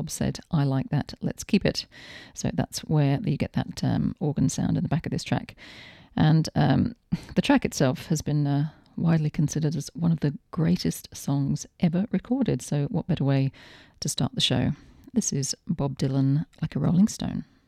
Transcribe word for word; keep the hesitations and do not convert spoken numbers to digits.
Bob said, I like that, let's keep it. So that's where you get that um, organ sound in the back of this track. And um, the track itself has been uh, widely considered as one of the greatest songs ever recorded. So what better way to start the show? This is Bob Dylan, Like a Rolling Stone.